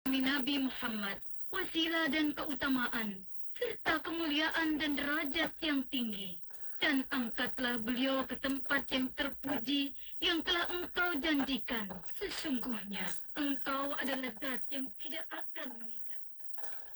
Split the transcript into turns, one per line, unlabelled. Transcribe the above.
Nabi Muhammad, wasilah dan keutamaan, serta kemuliaan dan derajat yang tinggi. Dan angkatlah beliau ke tempat yang terpuji yang telah engkau janjikan. Sesungguhnya engkau adalah zat yang tidak akan